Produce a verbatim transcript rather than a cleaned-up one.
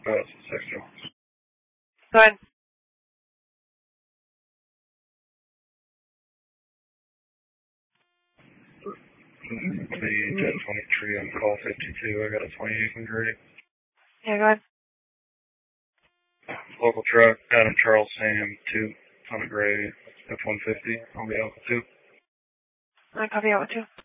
Uh, six two. Go ahead. The ten twenty-three on call fifty-two. I got a twenty-eight from Grady. Yeah, go ahead. Local truck, Adam Charles Sam, two on a gray F one fifty. I'll be out with two. I copy out with two.